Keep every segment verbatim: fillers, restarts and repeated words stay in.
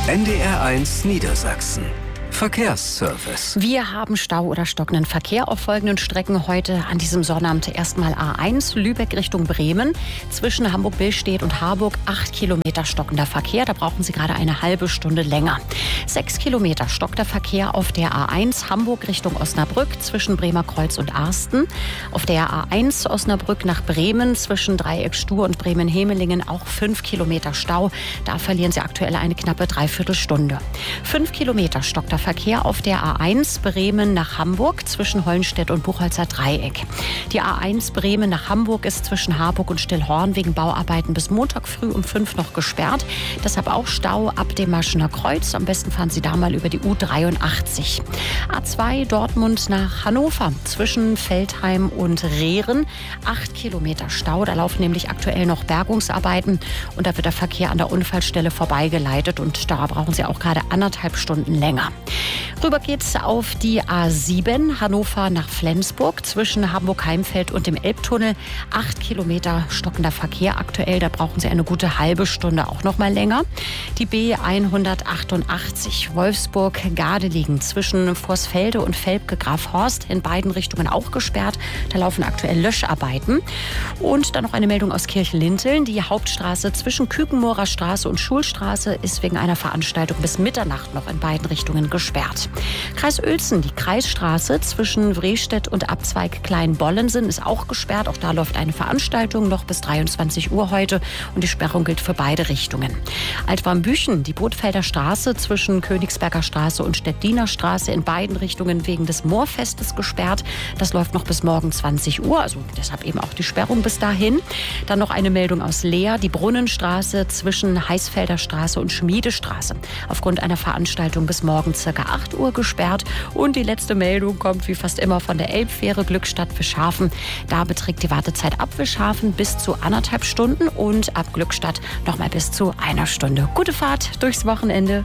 N D R eins Niedersachsen. Verkehrsservice. Wir haben Stau oder stockenden Verkehr auf folgenden Strecken heute an diesem Sonnabend. Erstmal A eins, Lübeck Richtung Bremen. Zwischen Hamburg-Billstedt und Harburg acht Kilometer stockender Verkehr. Da brauchen Sie gerade eine halbe Stunde länger. sechs Kilometer stockender Verkehr auf der A eins, Hamburg Richtung Osnabrück zwischen Bremerkreuz und Arsten. Auf der A eins Osnabrück nach Bremen zwischen Dreieck Stur und Bremen-Hemelingen auch fünf Kilometer Stau. Da verlieren Sie aktuell eine knappe Dreiviertelstunde. fünf Kilometer stockender Verkehr auf der A eins Bremen nach Hamburg zwischen Hollenstedt und Buchholzer Dreieck. Die A eins Bremen nach Hamburg ist zwischen Harburg und Stillhorn wegen Bauarbeiten bis Montag früh um fünf noch gesperrt. Deshalb auch Stau ab dem Maschener Kreuz. Am besten fahren Sie da mal über die U dreiundachtzig. A zwei Dortmund nach Hannover zwischen Veltheim und Rehren. acht Kilometer Stau. Da laufen nämlich aktuell noch Bergungsarbeiten und da wird der Verkehr an der Unfallstelle vorbeigeleitet und da brauchen Sie auch gerade anderthalb Stunden länger. Rüber geht's auf die A sieben, Hannover nach Flensburg, zwischen Hamburg-Heimfeld und dem Elbtunnel. Acht Kilometer stockender Verkehr aktuell, da brauchen Sie eine gute halbe Stunde, auch noch mal länger. Die B hundertachtundachtzig, Wolfsburg-Gardelegen, zwischen Vorsfelde und Velpke-Grafhorst, in beiden Richtungen auch gesperrt. Da laufen aktuell Löscharbeiten. Und dann noch eine Meldung aus Kirchlinteln. Die Hauptstraße zwischen Kükenmoorer Straße und Schulstraße ist wegen einer Veranstaltung bis Mitternacht noch in beiden Richtungen gesperrt. Kreis Uelzen, die Kreisstraße zwischen Wrestedt und Abzweig Kleinbollensen ist auch gesperrt. Auch da läuft eine Veranstaltung noch bis dreiundzwanzig Uhr heute und die Sperrung gilt für beide Richtungen. Altwarmbüchen, die Bootfelder Straße zwischen Königsberger Straße und Stettiner Straße in beiden Richtungen wegen des Moorfestes gesperrt. Das läuft noch bis morgen zwanzig Uhr, also deshalb eben auch die Sperrung bis dahin. Dann noch eine Meldung aus Leer, die Brunnenstraße zwischen Heißfelder Straße und Schmiedestraße. Aufgrund einer Veranstaltung bis morgen circa acht Uhr gesperrt. Und die letzte Meldung kommt wie fast immer von der Elbfähre Glückstadt-Wischhafen. Da beträgt die Wartezeit ab Wischhafen bis zu anderthalb Stunden und ab Glückstadt noch mal bis zu einer Stunde. Gute Fahrt durchs Wochenende.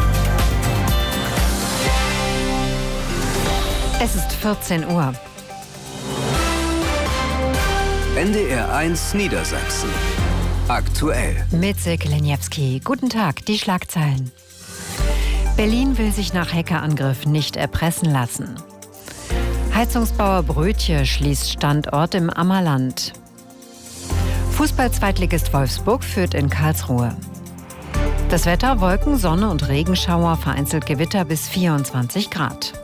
Es ist vierzehn Uhr. N D R eins Niedersachsen. Aktuell. Mit Silke Leniewski. Guten Tag, die Schlagzeilen. Berlin will sich nach Hackerangriff nicht erpressen lassen. Heizungsbauer Brötje schließt Standort im Ammerland. Fußball-Zweitligist Wolfsburg führt in Karlsruhe. Das Wetter: Wolken, Sonne und Regenschauer, vereinzelt Gewitter bis vierundzwanzig Grad.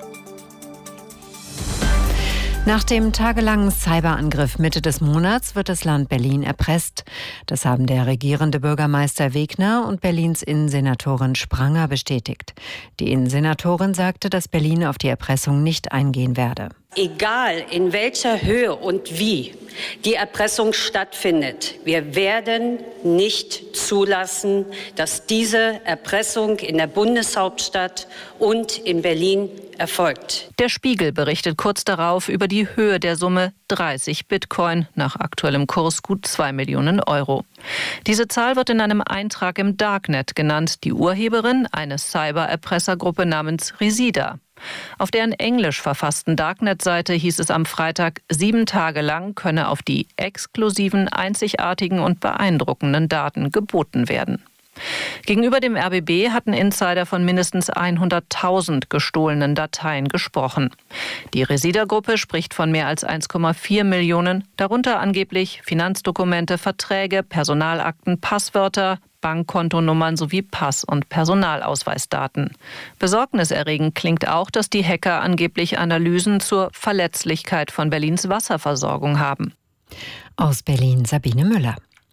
Nach dem tagelangen Cyberangriff Mitte des Monats wird das Land Berlin erpresst. Das haben der regierende Bürgermeister Wegner und Berlins Innensenatorin Spranger bestätigt. Die Innensenatorin sagte, dass Berlin auf die Erpressung nicht eingehen werde. Egal in welcher Höhe und wie die Erpressung stattfindet, wir werden nicht zulassen, dass diese Erpressung in der Bundeshauptstadt und in Berlin erfolgt. Der Spiegel berichtet kurz darauf über die Höhe der Summe dreißig Bitcoin, nach aktuellem Kurs gut zwei Millionen Euro. Diese Zahl wird in einem Eintrag im Darknet genannt. Die Urheberin, eine Cyber-Erpressergruppe namens Resida. Auf deren englisch verfassten Darknet-Seite hieß es am Freitag, sieben Tage lang könne auf die exklusiven, einzigartigen und beeindruckenden Daten geboten werden. Gegenüber dem R B B hatten Insider von mindestens hunderttausend gestohlenen Dateien gesprochen. Die Resida-Gruppe spricht von mehr als eins Komma vier Millionen, darunter angeblich Finanzdokumente, Verträge, Personalakten, Passwörter, Bankkontonummern sowie Pass- und Personalausweisdaten. Besorgniserregend klingt auch, dass die Hacker angeblich Analysen zur Verletzlichkeit von Berlins Wasserversorgung haben. Aus Berlin Sabine Müller.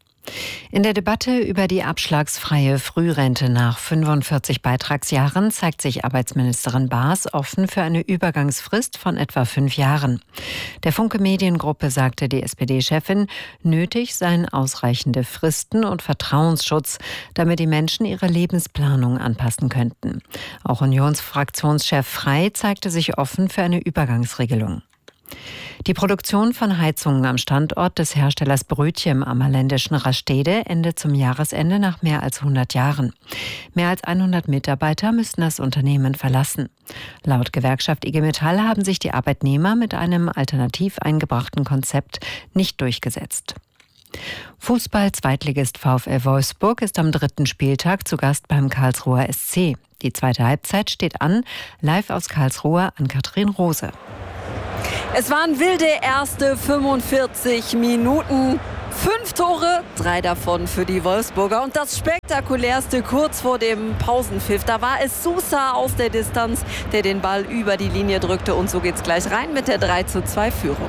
In der Debatte über die abschlagsfreie Frührente nach fünfundvierzig Beitragsjahren zeigt sich Arbeitsministerin Baas offen für eine Übergangsfrist von etwa fünf Jahren. Der Funke Mediengruppe sagte die S P D-Chefin, nötig seien ausreichende Fristen und Vertrauensschutz, damit die Menschen ihre Lebensplanung anpassen könnten. Auch Unionsfraktionschef Frey zeigte sich offen für eine Übergangsregelung. Die Produktion von Heizungen am Standort des Herstellers Brötje im ammerländischen Rastede endet zum Jahresende nach mehr als hundert Jahren. Mehr als hundert Mitarbeiter müssten das Unternehmen verlassen. Laut Gewerkschaft I G Metall haben sich die Arbeitnehmer mit einem alternativ eingebrachten Konzept nicht durchgesetzt. Fußball-Zweitligist VfL Wolfsburg ist am dritten Spieltag zu Gast beim Karlsruher S C. Die zweite Halbzeit steht an. Live aus Karlsruhe an Katrin Rose. Es waren wilde erste fünfundvierzig Minuten. Fünf Tore, drei davon für die Wolfsburger. Und das Spektakulärste kurz vor dem Pausenpfiff. Da war es Sousa aus der Distanz, der den Ball über die Linie drückte. Und so geht's gleich rein mit der drei zu zwei Führung.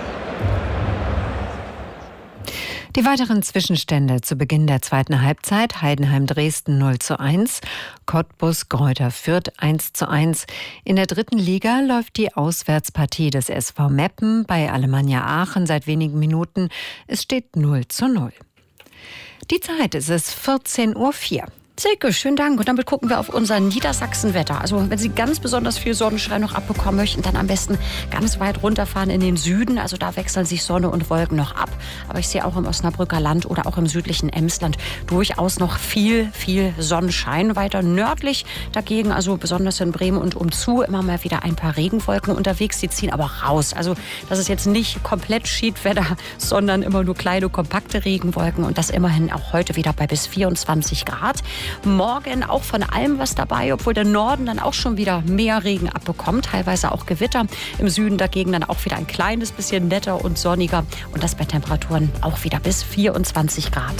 Die weiteren Zwischenstände zu Beginn der zweiten Halbzeit: Heidenheim-Dresden null zu eins, Cottbus-Greuther Fürth eins zu eins. In der dritten Liga läuft die Auswärtspartie des S V Meppen bei Alemannia Aachen seit wenigen Minuten. Es steht null zu null. Die Zeit ist es vierzehn Uhr vier. Silke, schönen Dank. Und damit gucken wir auf unser Niedersachsen-Wetter. Also wenn Sie ganz besonders viel Sonnenschein noch abbekommen möchten, dann am besten ganz weit runterfahren in den Süden. Also da wechseln sich Sonne und Wolken noch ab. Aber ich sehe auch im Osnabrücker Land oder auch im südlichen Emsland durchaus noch viel, viel Sonnenschein. Weiter nördlich dagegen, also besonders in Bremen und umzu, immer mal wieder ein paar Regenwolken unterwegs. Die ziehen aber raus. Also das ist jetzt nicht komplett Schiedwetter, sondern immer nur kleine, kompakte Regenwolken. Und das immerhin auch heute wieder bei bis vierundzwanzig Grad. Morgen auch von allem was dabei, obwohl der Norden dann auch schon wieder mehr Regen abbekommt, teilweise auch Gewitter. Im Süden dagegen dann auch wieder ein kleines bisschen netter und sonniger und das bei Temperaturen auch wieder bis vierundzwanzig Grad.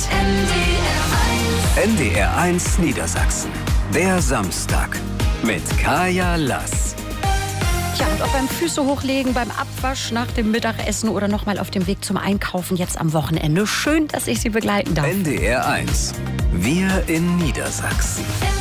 N D R eins Niedersachsen. Der Samstag mit Kaya Lass. Ja, und auch beim Füße hochlegen, beim Abwasch nach dem Mittagessen oder noch mal auf dem Weg zum Einkaufen jetzt am Wochenende. Schön, dass ich Sie begleiten darf. N D R eins. Wir in Niedersachsen.